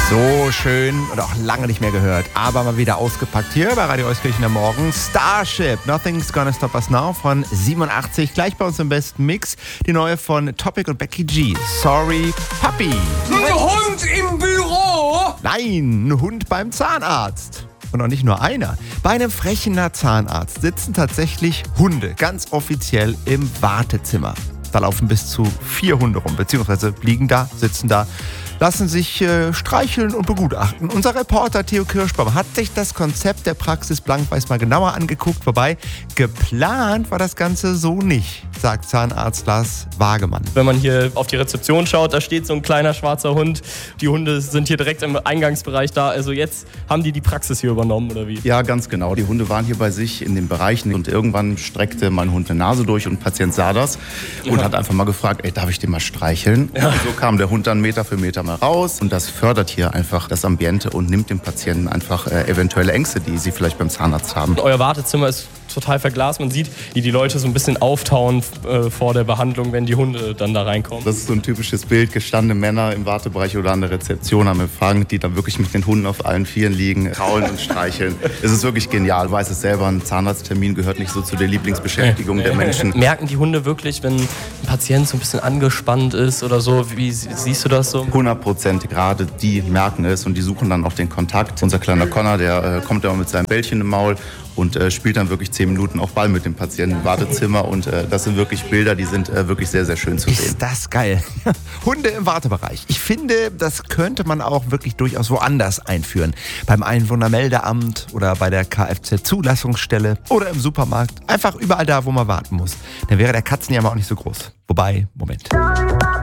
So schön und auch lange nicht mehr gehört, aber mal wieder ausgepackt hier bei Radio Euskirchen am Morgen. Starship, Nothing's Gonna Stop Us Now von 87, gleich bei uns im besten Mix. Die neue von Topic und Becky G, Sorry Puppy. Ein Hund im Büro? Nein, ein Hund beim Zahnarzt. Und auch nicht nur einer. Bei einem Frechener Zahnarzt sitzen tatsächlich Hunde, ganz offiziell im Wartezimmer. Da laufen bis zu 4 Hunde rum, beziehungsweise liegen da, sitzen da, lassen sich streicheln und begutachten. Unser Reporter Theo Kirschbaum hat sich das Konzept der Praxis Blank-Weiß mal genauer angeguckt, wobei geplant war das Ganze so nicht, sagt Zahnarzt Lars Wagemann. Wenn man hier auf die Rezeption schaut, da steht so ein kleiner schwarzer Hund. Die Hunde sind hier direkt im Eingangsbereich da. Also jetzt haben die Praxis hier übernommen, oder wie? Ja, ganz genau. Die Hunde waren hier bei sich in den Bereichen und irgendwann streckte mein Hund eine Nase durch und ein Patient sah das und hat einfach mal gefragt, darf ich den mal streicheln? Ja. Und so kam der Hund dann Meter für Meter mal raus und das fördert hier einfach das Ambiente und nimmt dem Patienten einfach eventuelle Ängste, die sie vielleicht beim Zahnarzt haben. Euer Wartezimmer ist total verglast. Man sieht, wie die Leute so ein bisschen auftauen vor der Behandlung, wenn die Hunde dann da reinkommen. Das ist so ein typisches Bild, gestandene Männer im Wartebereich oder an der Rezeption am Empfang, die dann wirklich mit den Hunden auf allen Vieren liegen, kraulen und streicheln. Es ist wirklich genial. Ich weiß es selber, ein Zahnarzttermin gehört nicht so zu der Lieblingsbeschäftigung der Menschen. Merken die Hunde wirklich, wenn ein Patient so ein bisschen angespannt ist oder so? Wie siehst du das so? 100%, gerade die merken es und die suchen dann auch den Kontakt. Unser kleiner Connor, der kommt immer mit seinem Bällchen im Maul und spielt dann wirklich 10 Minuten auch Ball mit dem Patienten im Wartezimmer. Und das sind wirklich Bilder, die sind wirklich sehr, sehr schön zu sehen. Ist das geil. Hunde im Wartebereich. Ich finde, das könnte man auch wirklich durchaus woanders einführen. Beim Einwohnermeldeamt oder bei der Kfz-Zulassungsstelle oder im Supermarkt. Einfach überall da, wo man warten muss. Dann wäre der Katzenjammer auch nicht so groß. Wobei, Moment.